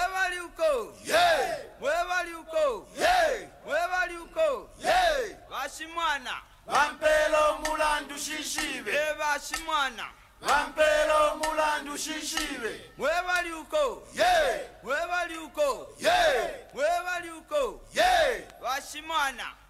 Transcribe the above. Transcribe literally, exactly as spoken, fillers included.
mwebali uko yeah mwebali uko yeah mwebali uko yeah bashimwana bampelo mulandu shishibe e bashimwana bampelo mulandu shishibe mwebali uko yeah mwebali uko yeah mwebali uko yeah bashimwana